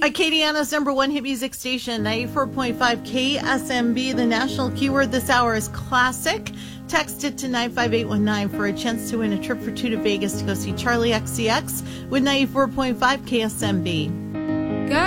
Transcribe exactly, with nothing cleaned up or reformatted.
Acadiana's number one hit music station, ninety-four point five K S M B. The national keyword this hour is classic. Text it to nine five eight one nine for a chance to win a trip for two to Vegas to go see Charlie X C X with ninety-four point five K S M B.